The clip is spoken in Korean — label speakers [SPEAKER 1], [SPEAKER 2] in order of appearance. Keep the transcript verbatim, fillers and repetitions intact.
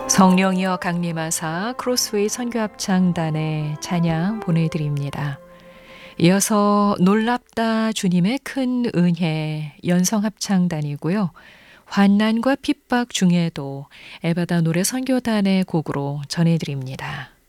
[SPEAKER 1] 성령이여 강림하사 크로스웨이 선교합창단의 찬양 보내드립니다. 이어서 놀랍다 주님의 큰 은혜 연성합창단이고요. 환난과 핍박 중에도 에바다 노래 선교단의 곡으로 전해드립니다.